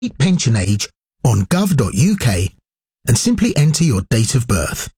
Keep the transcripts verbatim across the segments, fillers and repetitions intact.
pension age on gov dot U K and simply enter your date of birth.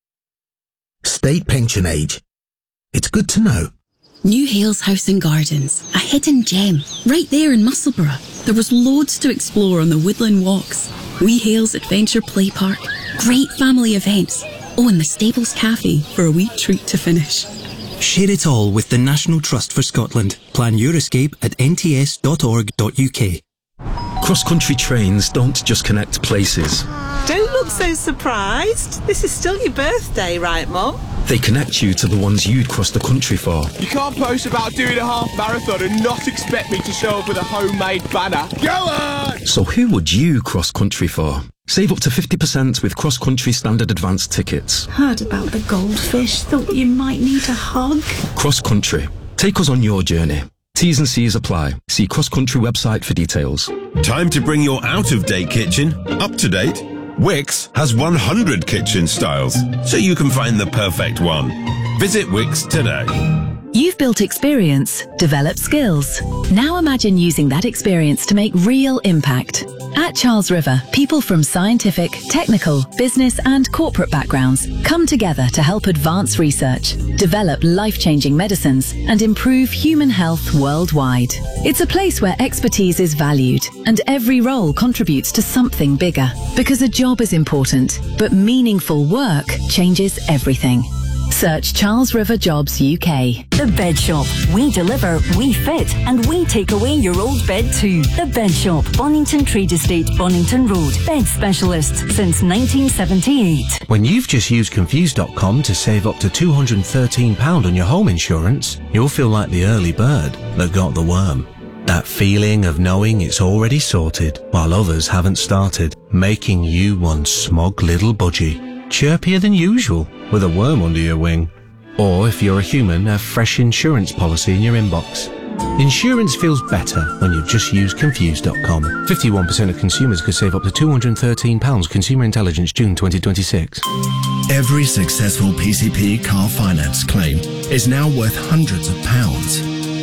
State pension age. It's good to know. New Hales House and Gardens, a hidden gem, right there in Musselburgh. There was loads to explore on the woodland walks. Wee Hales Adventure Play Park, great family events. Oh, and the Stables Cafe for a wee treat to finish. Share it all with the National Trust for Scotland. Plan your escape at n t s dot org dot U K. Cross-country trains don't just connect places. Don't look so surprised. This is still your birthday, right, Mum? They connect you to the ones you'd cross the country for. You can't post about doing a half marathon and not expect me to show up with a homemade banner. Go on! So who would you cross-country for? Save up to fifty percent with cross-country standard advance tickets. Heard about the goldfish. Thought you might need a hug. Cross-country. Take us on your journey. T's and C's apply. See cross-country website for details. Time to bring your out-of-date kitchen up to date. Wickes has one hundred kitchen styles, so you can find the perfect one. Visit Wickes today. You've built experience, developed skills. Now imagine using that experience to make real impact. At Charles River, people from scientific, technical, business and corporate backgrounds come together to help advance research, develop life-changing medicines and improve human health worldwide. It's a place where expertise is valued and every role contributes to something bigger. Because a job is important, but meaningful work changes everything. Search Charles River Jobs U K. The Bed Shop. We deliver, we fit, and we take away your old bed too. The Bed Shop, Bonington Trade Estate, Bonington Road. Bed specialists since nineteen seventy-eight. When you've just used Confused dot com to save up to two hundred and thirteen pounds on your home insurance, you'll feel like the early bird that got the worm. That feeling of knowing it's already sorted while others haven't started, making you one smug little budgie. Chirpier than usual, with a worm under your wing. Or if you're a human, a fresh insurance policy in your inbox. Insurance feels better when you've just used Confused dot com. fifty-one percent of consumers could save up to two hundred and thirteen pounds. Consumer Intelligence, June twenty twenty-six. Every successful P C P car finance claim is now worth hundreds of pounds.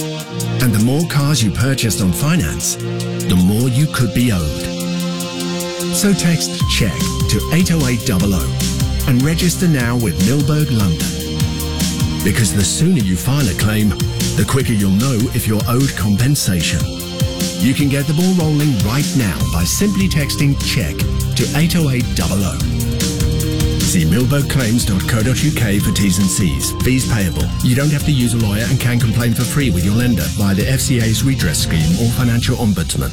And the more cars you purchased on finance, the more you could be owed. So text CHECK to eight oh eight hundred and register now with Milberg London. Because the sooner you file a claim, the quicker you'll know if you're owed compensation. You can get the ball rolling right now by simply texting CHECK to eight oh eight hundred. See milberg claims dot co dot U K for T's and C's. Fees payable. You don't have to use a lawyer and can complain for free with your lender via the F C A's redress scheme or financial ombudsman.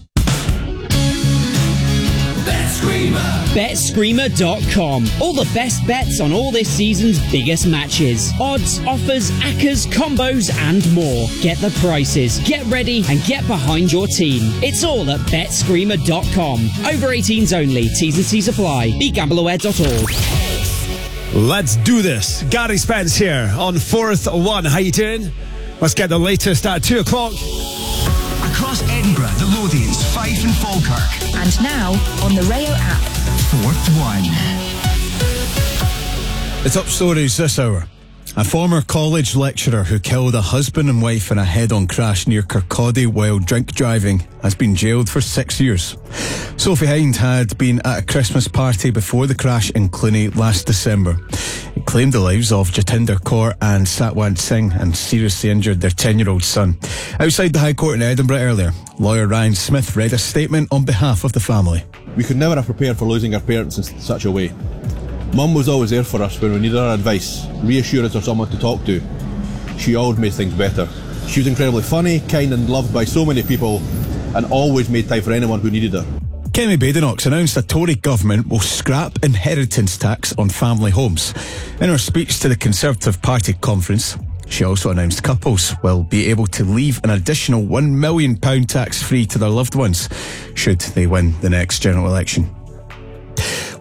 bet screamer dot com. All the best bets on all this season's biggest matches. Odds, offers, accas, combos and more. Get the prices, get ready and get behind your team. It's all at bet screamer dot com. Over eighteens only. T's and C's apply. be gamble aware dot org. Let's do this. Gary Spence here on Fourth One. How you doing? Let's get the latest at two o'clock. Across Edinburgh, the Lothians, Fife and Falkirk. And now on the Rayo app. Fourth One. The top stories this hour. A former college lecturer who killed a husband and wife in a head-on crash near Kirkcaldy while drink driving has been jailed for six years. Sophie Hind had been at a Christmas party before the crash in Cluny last December. It claimed the lives of Jatinder Kaur and Satwant Singh and seriously injured their ten-year-old son. Outside the High Court in Edinburgh earlier, lawyer Ryan Smith read a statement on behalf of the family. We could never have prepared for losing our parents in such a way. Mum was always there for us when we needed our advice, reassurance or someone to talk to. She always made things better. She was incredibly funny, kind and loved by so many people and always made time for anyone who needed her. Kemi Badenoch announced a Tory government will scrap inheritance tax on family homes. In her speech to the Conservative Party conference, she also announced couples will be able to leave an additional one million pounds tax-free to their loved ones should they win the next general election.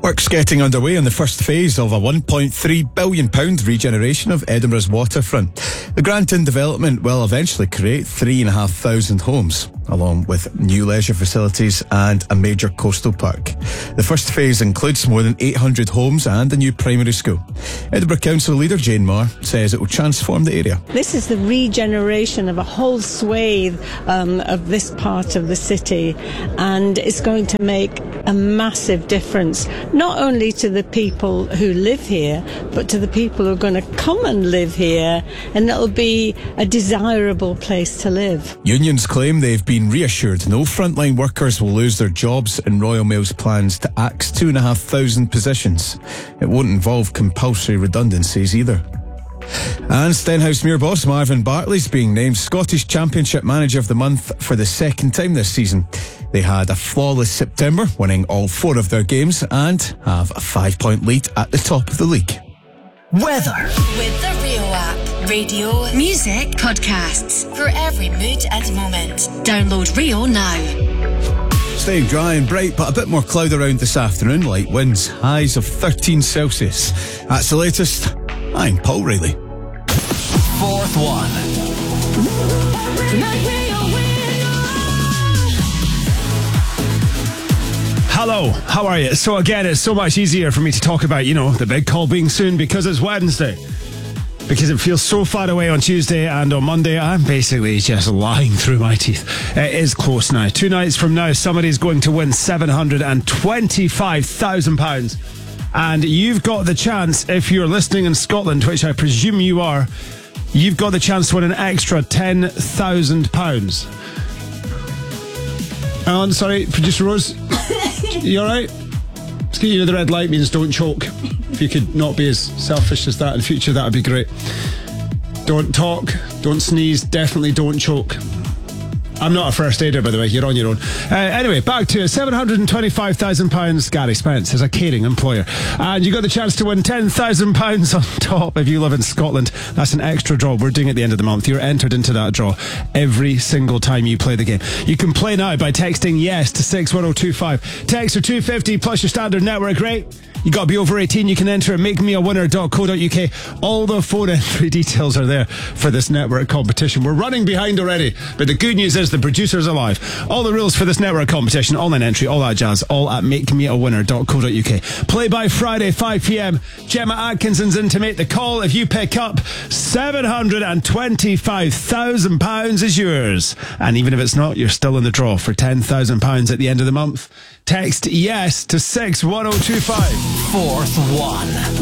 Work's getting underway on the first phase of a one point three billion pounds regeneration of Edinburgh's waterfront. The Granton development will eventually create three and a half thousand homes, along with new leisure facilities and a major coastal park. The first phase includes more than eight hundred homes and a new primary school. Edinburgh Council leader Jane Marr says it will transform the area. This is the regeneration of a whole swathe um, of this part of the city, and it's going to make a massive difference, not only to the people who live here, but to the people who are going to come and live here, and it'll be a desirable place to live. Unions claim they've been reassured no frontline workers will lose their jobs in Royal Mail's plans to axe two and a half thousand positions. It won't involve compulsory redundancies either. And Stenhousemuir boss Marvin Bartley's being named Scottish Championship Manager of the Month for the second time this season. They had a flawless September, winning all four of their games, and have a five-point lead at the top of the league. Weather. With the Rio app. Radio, music, podcasts. For every mood and moment. Download Rio now. Staying dry and bright, but a bit more cloud around this afternoon. Light winds, highs of thirteen Celsius. That's the latest. I'm Paul Riley. Fourth one. Hello, how are you? So again, it's so much easier for me to talk about, you know, the big call being soon because it's Wednesday. Because it feels so far away on Tuesday, and on Monday I'm basically just lying through my teeth. It is close now. Two nights from now, somebody's going to win seven hundred twenty-five thousand pounds. And you've got the chance, if you're listening in Scotland, which I presume you are, you've got the chance to win an extra ten thousand pounds. Alan, sorry, Producer Rose, you alright? Let's get you to the red light means don't choke. If you could not be as selfish as that in future, that would be great. Don't talk, don't sneeze, definitely don't choke. I'm not a first aider, by the way. You're on your own. Uh, anyway, back to it. seven hundred twenty-five thousand pounds. Gary Spence is a caring employer. And you got the chance to win ten thousand pounds on top if you live in Scotland. That's an extra draw we're doing at the end of the month. You're entered into that draw every single time you play the game. You can play now by texting yes to six one oh two five. Text are two fifty plus your standard network rate. You got to be over eighteen. You can enter at make me a winner dot co dot uk. All the phone entry details are there for this network competition. We're running behind already, but the good news is the producer's alive. All the rules for this network competition, online entry, all that jazz, all at make me a winner dot co dot uk. Play by Friday, five p.m. Gemma Atkinson's in to make the call. If you pick up, seven hundred twenty-five thousand pounds is yours. And even if it's not, you're still in the draw for ten thousand pounds at the end of the month. Text yes to six one oh two five. Fourth one.